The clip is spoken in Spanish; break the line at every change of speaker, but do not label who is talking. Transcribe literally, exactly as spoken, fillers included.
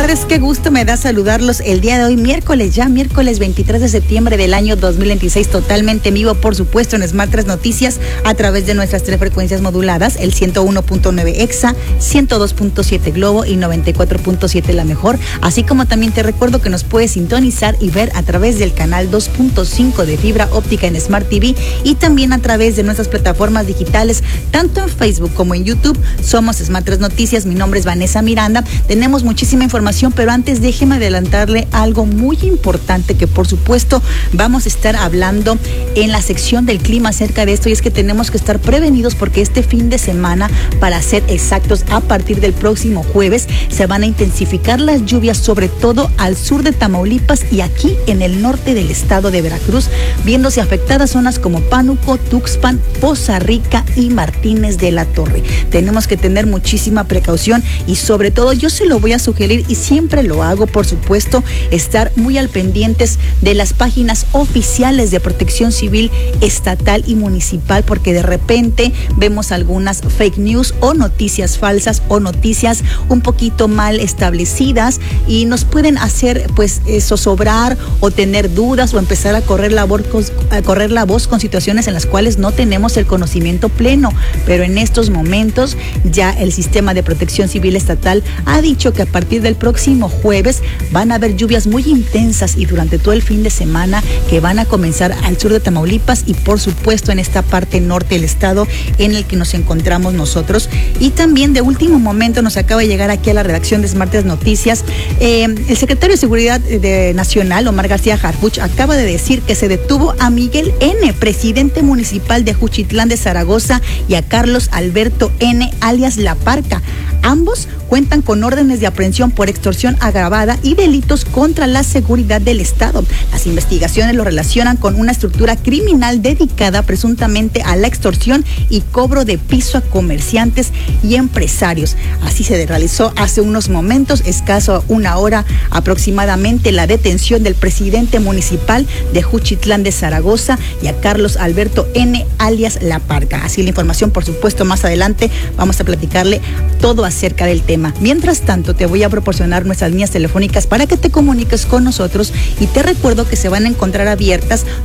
tardes, qué gusto me da saludarlos el día de hoy, miércoles, ya miércoles veintitrés de septiembre del año dos mil veintiséis, totalmente en vivo, por supuesto, en Smart tres Noticias, a través de nuestras tres frecuencias moduladas, el ciento uno punto nueve Exa, ciento dos punto siete Globo y noventa y cuatro punto siete La Mejor, así como también te recuerdo que nos puedes sintonizar y ver a través del canal dos punto cinco de fibra óptica en Smart T V y también a través de nuestras plataformas digitales, tanto en Facebook como en YouTube. Somos Smart tres Noticias, mi nombre es Vanessa Miranda, tenemos muchísima información, pero antes déjeme adelantarle algo muy importante que por supuesto vamos a estar hablando en la sección del clima acerca de esto, y es que tenemos que estar prevenidos porque este fin de semana, para ser exactos, a partir del próximo jueves se van a intensificar las lluvias, sobre todo al sur de Tamaulipas y aquí en el norte del estado de Veracruz, viéndose afectadas zonas como Pánuco, Tuxpan, Poza Rica y Martínez de la Torre. Tenemos que tener muchísima precaución y sobre todo yo se lo voy a sugerir, y siempre lo hago, por supuesto, estar muy al pendientes de las páginas oficiales de Protección Civil estatal y municipal, porque de repente vemos algunas fake news o noticias falsas o noticias un poquito mal establecidas y nos pueden hacer pues zozobrar o tener dudas o empezar a correr la voz, a correr la voz con situaciones en las cuales no tenemos el conocimiento pleno. Pero en estos momentos ya el sistema de Protección Civil estatal ha dicho que a partir del próximo jueves van a haber lluvias muy intensas y durante todo el fin de semana que van a comenzar al sur de Tamaulipas y por supuesto en esta parte norte del estado en el que nos encontramos nosotros. Y también de último momento nos acaba de llegar aquí a la redacción de Smart tres Noticias, eh, el secretario de Seguridad de Nacional, Omar García Harfuch, acaba de decir que se detuvo a Miguel N., presidente municipal de Juchitlán de Zaragoza, y a Carlos Alberto N., alias La Parca. Ambos cuentan con órdenes de aprehensión por extorsión agravada y delitos contra la seguridad del Estado. Las investigaciones lo relacionan con una estructura criminal dedicada presuntamente a la extorsión y cobro de piso a comerciantes y empresarios. Así se realizó hace unos momentos, escaso una hora aproximadamente, la detención del presidente municipal de Juchitlán de Zaragoza y a Carlos Alberto N., alias La Parca. Así la información, por supuesto, más adelante vamos a platicarle todo acerca del tema. Mientras tanto, te voy a proporcionar nuestras líneas telefónicas para que te comuniques con nosotros, y te recuerdo que se van a encontrar abiertas